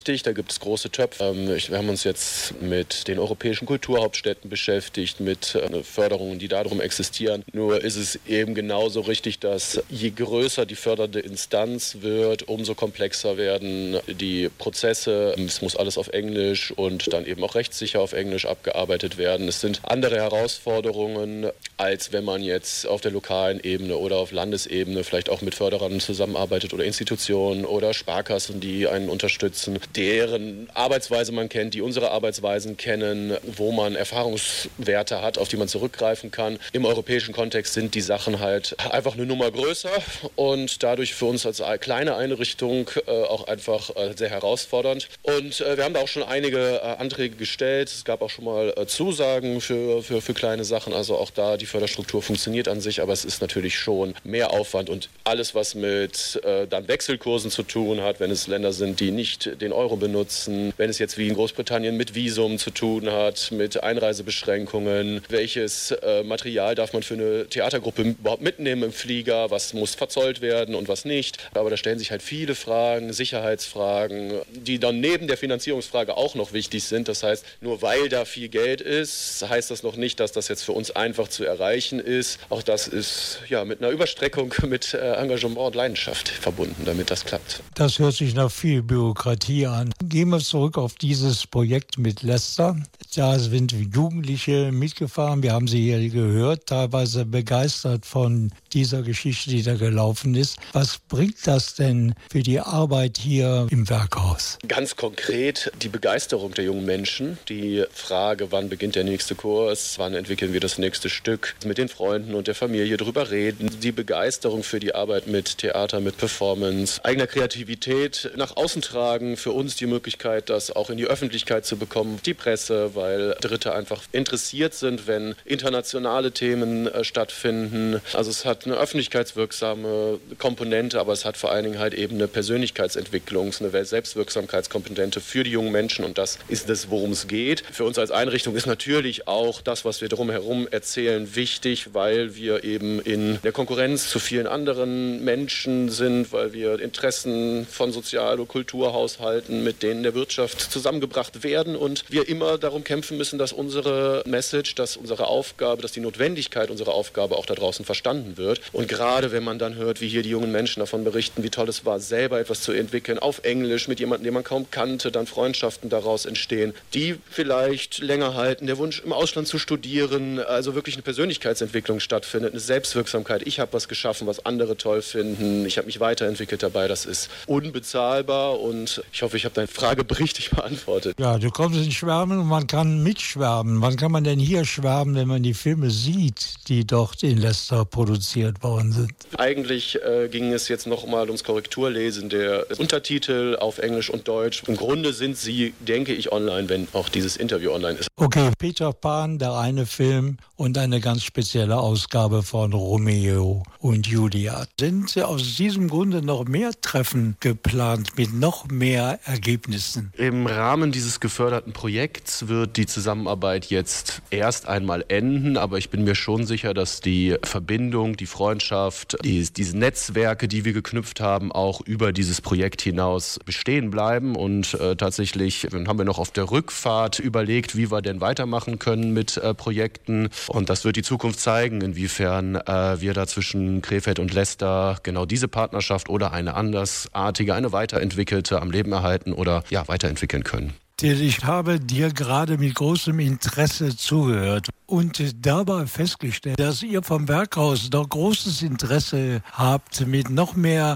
Da gibt es große Töpfe. Wir haben uns jetzt mit den europäischen Kulturhauptstädten beschäftigt, mit Förderungen, die darum existieren. Nur ist es eben genauso richtig, dass je größer die fördernde Instanz wird, umso komplexer werden die Prozesse. Es muss alles auf Englisch und dann eben auch rechtssicher auf Englisch abgearbeitet werden. Es sind andere Herausforderungen, als wenn man jetzt auf der lokalen Ebene oder auf Landesebene vielleicht auch mit Förderern zusammenarbeitet oder Institutionen oder Sparkassen, die einen unterstützen, deren Arbeitsweise man kennt, die unsere Arbeitsweisen kennen, wo man Erfahrungswerte hat, auf die man zurückgreifen kann. Im europäischen Kontext sind die Sachen halt einfach eine Nummer größer und dadurch für uns als kleine Einrichtung auch einfach sehr herausfordernd. Und wir haben da auch schon einige Anträge gestellt. Es gab auch schon mal Zusagen für kleine Sachen. Also auch da, die Förderstruktur funktioniert an sich, aber es ist natürlich schon mehr Aufwand und alles, was mit dann Wechselkursen zu tun hat, wenn es Länder sind, die nicht den Euro benutzen, wenn es jetzt wie in Großbritannien mit Visum zu tun hat, mit Einreisebeschränkungen, welches Material darf man für eine Theatergruppe überhaupt mitnehmen im Flieger, was muss verzollt werden und was nicht. Aber da stellen sich halt viele Fragen, Sicherheitsfragen, die dann neben der Finanzierungsfrage auch noch wichtig sind. Das heißt, nur weil da viel Geld ist, heißt das noch nicht, dass das jetzt für uns einfach zu erreichen ist. Auch das ist ja mit einer Überstreckung, mit Engagement und Leidenschaft verbunden, damit das klappt. Das hört sich nach viel Bürokratie an. Gehen wir zurück auf dieses Projekt mit Leicester. Da sind Jugendliche mitgefahren. Wir haben sie hier gehört, teilweise begeistert von dieser Geschichte, die da gelaufen ist. Was bringt das denn für die Arbeit hier im Werkhaus? Ganz konkret die Begeisterung der jungen Menschen. Die Frage, wann beginnt der nächste Kurs, wann entwickeln wir das nächste Stück, mit den Freunden und der Familie drüber reden. Die Begeisterung für die Arbeit mit Theater, mit Performance, eigener Kreativität nach außen tragen, für uns die Möglichkeit, das auch in die Öffentlichkeit zu bekommen, die Presse, weil Dritte einfach interessiert sind, wenn internationale Themen stattfinden. Also es hat eine öffentlichkeitswirksame Komponente, aber es hat vor allen Dingen halt eben eine Persönlichkeitsentwicklung, eine Selbstwirksamkeitskomponente für die jungen Menschen und das ist das, worum es geht. Für uns als Einrichtung ist natürlich auch das, was wir drumherum erzählen, wichtig, weil wir eben in der Konkurrenz zu vielen anderen Menschen sind, weil wir Interessen von Sozial- und Kulturhaushalten mit denen der Wirtschaft zusammengebracht werden und wir immer darum kämpfen müssen, dass unsere Message, dass unsere Aufgabe, dass die Notwendigkeit unserer Aufgabe auch da draußen verstanden wird. Und gerade wenn man dann hört, wie hier die jungen Menschen davon berichten, wie toll es war, selber etwas zu entwickeln, auf Englisch, mit jemandem, den man kaum kannte, dann Freundschaften daraus entstehen, die vielleicht länger halten, der Wunsch im Ausland zu studieren, also wirklich eine Persönlichkeitsentwicklung stattfindet, eine Selbstwirksamkeit. Ich habe was geschaffen, was andere toll finden, ich habe mich weiterentwickelt dabei, das ist unbezahlbar und ich hoffe, ich habe deine Frage richtig beantwortet. Ja, du kommst in Schwärmen und man kann mitschwärmen. Wann kann man denn hier schwärmen, wenn man die Filme sieht, die dort in Leicester produziert worden sind? Eigentlich ging es jetzt noch mal ums Korrekturlesen der Untertitel auf Englisch und Deutsch. Im Grunde sind sie, denke ich, online, wenn auch dieses Interview online ist. Okay, Peter Pan, der eine Film und eine ganz spezielle Ausgabe von Romeo und Julia. Sind aus diesem Grunde noch mehr Treffen geplant mit noch mehr Ergebnissen? Im Rahmen dieses geförderten Projekts wird die Zusammenarbeit jetzt erst einmal enden, aber ich bin mir schon sicher, dass die Verbindung, die Freundschaft, diese Netzwerke, die wir geknüpft haben, auch über dieses Projekt hinaus bestehen bleiben und tatsächlich haben wir noch auf der Rückfahrt überlegt, wie wir denn weitermachen können mit Projekten und das wird die Zukunft zeigen, inwiefern wir da zwischen Krefeld und Leicester genau diese Partnerschaft oder eine andersartige, eine weiterentwickelte am Leben erhalten oder ja weiterentwickeln können. Ich habe dir gerade mit großem Interesse zugehört und dabei festgestellt, dass ihr vom Werkhaus noch großes Interesse habt, mit noch mehr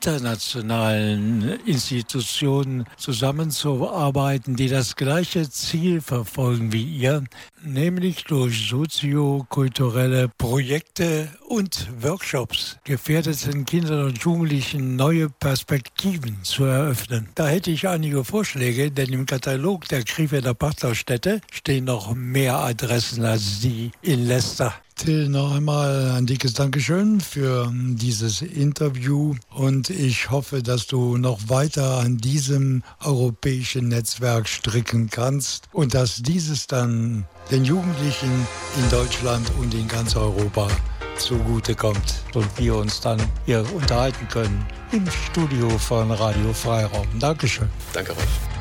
internationalen Institutionen zusammenzuarbeiten, die das gleiche Ziel verfolgen wie ihr, nämlich durch soziokulturelle Projekte und Workshops gefährdeten Kindern und Jugendlichen neue Perspektiven zu eröffnen. Da hätte ich einige Vorschläge, denn im Katalog der Krefelder Partnerstädte stehen noch mehr Adressen als die in Leicester. Till, noch einmal ein dickes Dankeschön für dieses Interview und ich hoffe, dass du noch weiter an diesem europäischen Netzwerk stricken kannst und dass dieses dann den Jugendlichen in Deutschland und in ganz Europa zugutekommt und wir uns dann hier unterhalten können im Studio von Radio Freiraum. Dankeschön. Danke, Rolf.